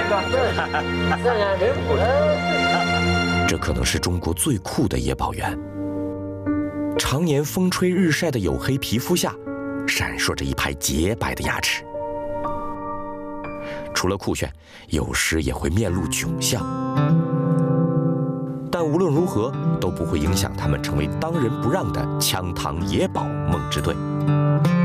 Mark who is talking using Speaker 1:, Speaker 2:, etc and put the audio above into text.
Speaker 1: 这可能是中国最酷的野保猿。常年风吹日晒的黝黑皮肤下，闪烁着一排洁白的牙齿。除了酷炫，有时也会面露窘相。但无论如何，都不会影响他们成为当仁不让的羌塘野保梦之队。